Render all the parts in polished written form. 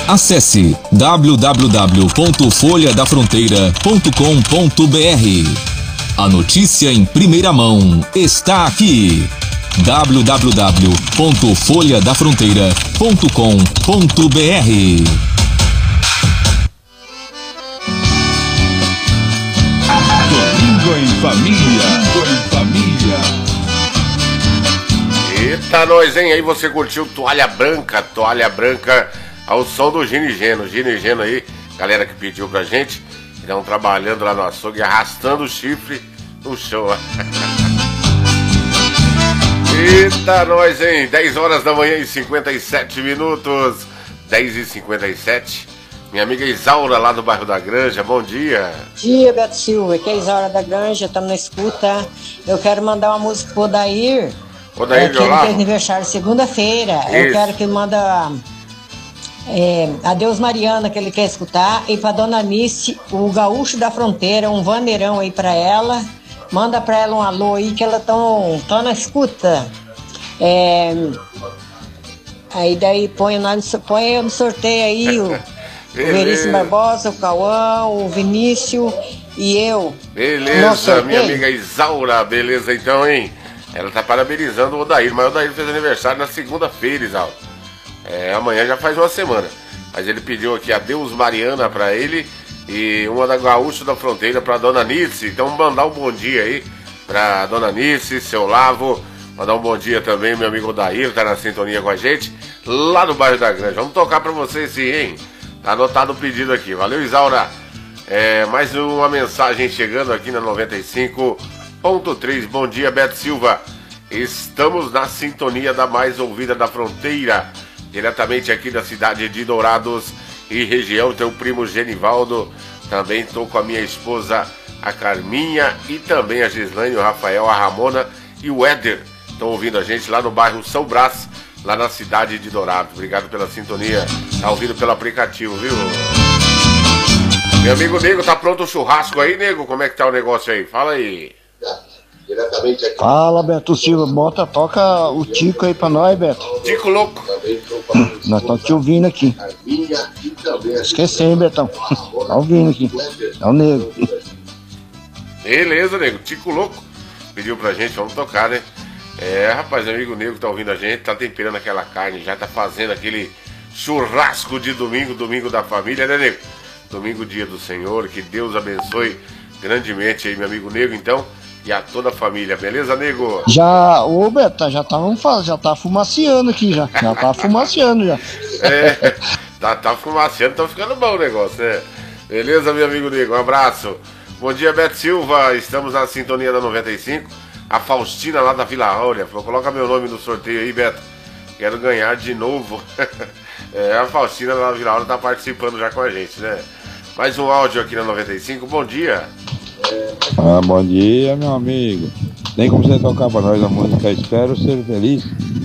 Acesse www.folhadafronteira.com.br. A notícia em primeira mão está aqui. www.folhadafronteira.com.br. Domingo em família. Eita, nós, hein? Aí você curtiu Toalha Branca ao som do Gino e Geno. Gino e Geno aí, galera que pediu pra gente, estão trabalhando lá no açougue, arrastando o chifre no chão. Eita, nós, hein? 10 horas da manhã e 57 minutos. 10h57. Minha amiga Isaura, lá do bairro da Granja, bom dia. Bom dia, Beto Silva, aqui é a Isaura da Granja, estamos na escuta. Eu quero mandar uma música pro Odair. Odair que ele tem aniversário segunda-feira. Eu quero que ele manda Adeus Mariana, que ele quer escutar. E pra Dona Nice, o Gaúcho da Fronteira, um vaneirão aí pra ela. Manda pra ela um alô aí, que ela tão na escuta. Aí daí põe eu no sorteio aí o Veríssimo Barbosa, o Cauã, o Vinícius e eu. Beleza, minha amiga Isaura, beleza então, hein? Ela tá parabenizando o Odair, mas o Odair fez aniversário na segunda-feira, Isaura. Amanhã já faz uma semana. Mas ele pediu aqui Adeus Mariana pra ele e uma da Gaúcho da Fronteira pra Dona Nice. Então mandar um bom dia aí pra Dona Nice, seu Lavo. Mandar um bom dia também, meu amigo Odair, tá na sintonia com a gente, lá no bairro da Granja. Vamos tocar pra vocês sim, hein? Tá anotado o pedido aqui. Valeu, Isaura. Mais uma mensagem chegando aqui na 95.3. Bom dia, Beto Silva. Estamos na sintonia da mais ouvida da fronteira, diretamente aqui da cidade de Dourados e região. Tem o primo Genivaldo. Também estou com a minha esposa, a Carminha, e também a Gislaine, o Rafael, a Ramona e o Éder. Estão ouvindo a gente lá no bairro São Brás, lá na cidade de Dourados. Obrigado pela sintonia. Tá ouvindo pelo aplicativo, viu? Meu amigo Nego, tá pronto o churrasco aí, Nego? Como é que tá o negócio aí? Fala aí. Diretamente aqui. Fala, Beto Silva. Toca o Tico aí pra nós, Beto. Tico louco. Nós estamos te ouvindo aqui. Esqueci, hein, Betão? Tá ouvindo aqui. É o Nego. Beleza, Nego. Tico louco. Pediu pra gente, vamos tocar, né? Rapaz, meu amigo Nego tá ouvindo a gente, tá temperando aquela carne, já tá fazendo aquele churrasco de domingo da família, né, Nego? Domingo, dia do Senhor, que Deus abençoe grandemente aí, meu amigo Nego, então, e a toda a família, beleza, Nego? Ô Beto, já tá fumaciando aqui, já tá fumaciando, já. Tá fumaciando, tá ficando bom o negócio, né? Beleza, meu amigo Nego, um abraço. Bom dia, Beto Silva, estamos na sintonia da 95. A Faustina lá da Vila Áurea falou: coloca meu nome no sorteio aí, Beto, quero ganhar de novo. A Faustina lá da Vila Áurea tá participando já com a gente, né? Mais um áudio aqui na 95, bom dia. Bom dia, meu amigo. Tem como você tocar pra nós a música Espero Ser Feliz?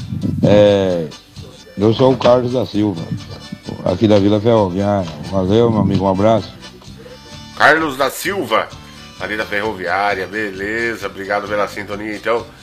Eu sou o Carlos da Silva, aqui da Vila Ferroviária. Valeu, meu amigo, um abraço. Carlos da Silva, ali da Ferroviária, beleza, obrigado pela sintonia então.